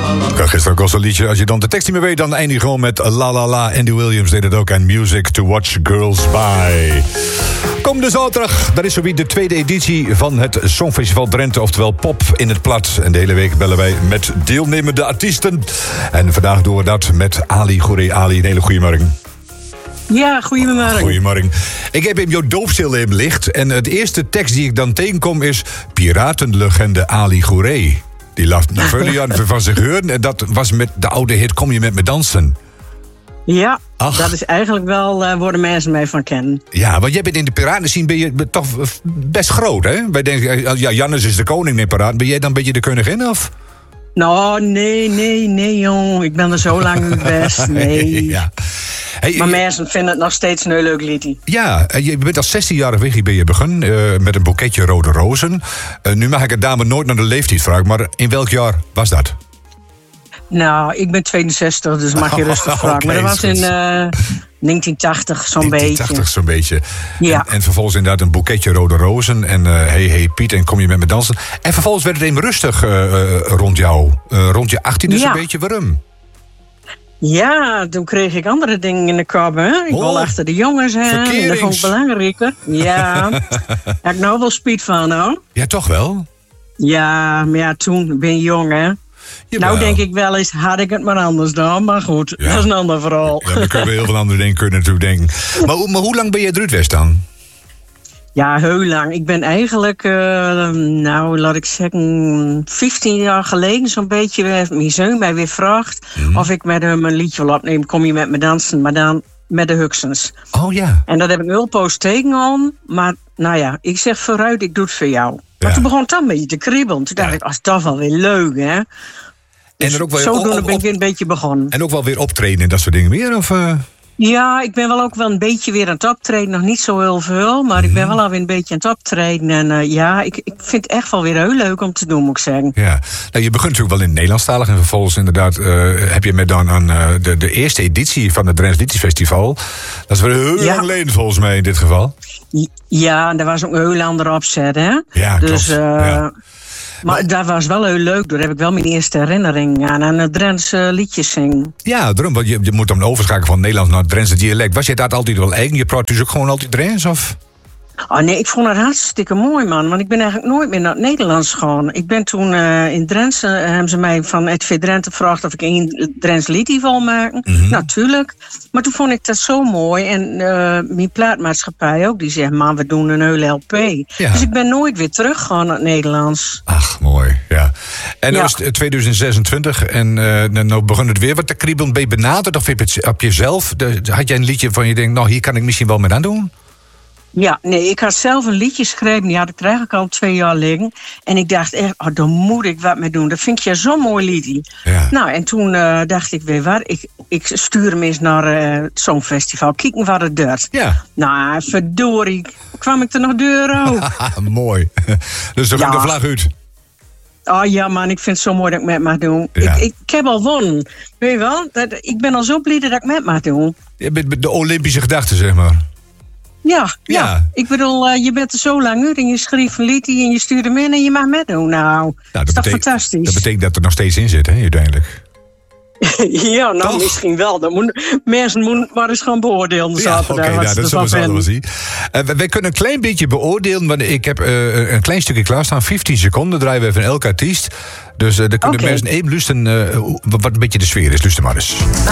Ik had gisteren ook al zo'n liedje. Als je dan de tekst niet meer weet, dan eindig je gewoon met La La La. Andy Williams deed het ook aan Music to Watch Girls By. Komende zaterdag, dat is zo wie de tweede editie van het Songfestival Drenthe, oftewel Pop in het Plat. En de hele week bellen wij met deelnemende artiesten. En vandaag doen we dat met Ali Goeree. Ali, een hele goede morgen. Ja, goedemorgen. Goedemorgen. Ik heb in jouw doofstil in licht. En het eerste tekst die ik dan tegenkom is Piratenlegende Ali Goeree. Die laat naar Vullian van zich horen. En dat was met de oude hit Kom je met me dansen. Ja, Ach. Dat is eigenlijk wel waar de mensen mij van kennen. Ja, want jij bent in de piratenscene ben je toch best groot, hè? Wij denken, ja, Jannes is de koning in piraten. Ben jij dan een beetje de koningin, of? Nou, nee, jong. Ik ben er zo lang niet best. Nee. Ja. Hey, Maar mensen vinden het nog steeds een heel leuk liedje. Ja, je bent als 16-jarig weg ben je begonnen met een boeketje rode rozen. Nu mag ik het dame nooit naar de leeftijd vragen, maar in welk jaar was dat? Nou, ik ben 62, dus mag je rustig vragen. Oké, Maar dat was in goed. 1980 zo'n 1980 beetje. zo'n beetje. Ja. En vervolgens inderdaad een boeketje rode rozen. En hey Piet, en kom je met me dansen. En vervolgens werd het even rustig rond jou. Rond je 18 dus Ja. een beetje. Waarom? Ja, toen kreeg ik andere dingen in de kop. Hè? Ik Oh. wil achter de jongens aan. En dat vond ik Verkerings. belangrijker. Ja, daar heb ik nou wel spijt van, hoor. Ja, toch wel? Ja, maar ja, toen ben je jong, hè. Jawel. Nou denk ik wel eens, had ik het maar anders dan. Maar goed, Ja. dat is een ander verhaal. Ja, dan kunnen we heel veel andere dingen kunnen natuurlijk denken. Maar hoe lang ben je eruit geweest dan? Ja, heel lang. Ik ben eigenlijk, nou laat ik zeggen, 15 jaar geleden zo'n beetje, heeft mijn zoon mij weer gevraagd of ik met hem een liedje wil opnemen. Kom je met me dansen, maar dan met de Huxens. Oh ja. En dat heb ik een heel poos tegengehouden. Maar nou ja, ik zeg vooruit, ik doe het voor jou. Maar Ja. toen begon het dan een beetje te kriebelen. Toen dacht ik, als dat wel weer leuk, hè. Dus er ook wel- zodoende ben ik weer een beetje begonnen. En ook wel weer optreden en dat soort dingen meer? Of, Ja, ik ben wel ook wel een beetje weer aan het optreden. Nog niet zo heel veel, maar ik ben wel alweer een beetje aan het optreden. En ja, ik vind het echt wel weer heel leuk om te doen, moet ik zeggen. Ja, nou, je begint natuurlijk wel in het Nederlandstalig. En vervolgens inderdaad heb je met dan aan de eerste editie van het Drents Liedjesfestival. Dat is weer heel Ja. lang geleden volgens mij in dit geval. Ja, en daar was ook een heel ander opzet, hè? Ja, Dus, klopt. Ja. Maar dat was wel heel leuk. Daar heb ik wel mijn eerste herinnering aan het Drentse liedjes zingen. Ja, daarom, want je moet dan overschakelen van het Nederlands naar het Drentse dialect. Was je dat altijd wel eigen? Je praat dus ook gewoon altijd Drents, of? Oh nee, ik vond het hartstikke mooi, man. Want ik ben eigenlijk nooit meer naar het Nederlands gegaan. Ik ben toen in Drenthe, hebben ze mij van RTV Drenthe gevraagd of ik een Drents liedje wil maken. Natuurlijk. Maar toen vond ik dat zo mooi. En mijn plaatmaatschappij ook, die zegt, man, we doen een hele LP. Ja. Dus ik ben nooit weer teruggegaan naar het Nederlands. Ach, mooi, ja. En dan Ja. is het 2026 en nou begon het weer wat te kriebelen. Ben je benaderd of op jezelf? Had jij een liedje van je denkt, nou, hier kan ik misschien wel mee aan doen? Ja, nee, ik had zelf een liedje geschreven. Die had ik er eigenlijk al 2 jaar liggen. En ik dacht echt, oh, daar moet ik wat mee doen. Dat vind je zo'n mooi liedje. Ja. Nou, en toen dacht ik, weet je wat, ik stuur hem eens naar het Songfestival. Kijken wat het doet. Ja. Nou, verdorie, kwam ik er nog deur ook. Haha, mooi. Dus dan Ja. de vlag uit. Oh ja, man, ik vind het zo mooi dat ik met mag doen. Ja. Ik heb al gewonnen. Weet je wel, ik ben al zo blij dat ik met mag doen. Je bent met de Olympische gedachte, zeg maar. Ja. Ja. Ik bedoel, je bent er zo lang uit en je schreef een liedje en je stuurt hem in en je mag meedoen. Nou, dat is toch fantastisch? Dat betekent dat er nog steeds in zit, hè, uiteindelijk. Ja, nou Toch? misschien wel. Mensen moeten maar eens gaan beoordelen. Ja, Zaterdag, oké, wat nou, ze dat zullen we ervan zo vinden. zien. Wij kunnen een klein beetje beoordelen, want ik heb een klein stukje klaarstaan. 15 seconden draaien we even elke artiest. Dus dan kunnen Oké. mensen even luisteren wat een beetje de sfeer is. Luister maar eens.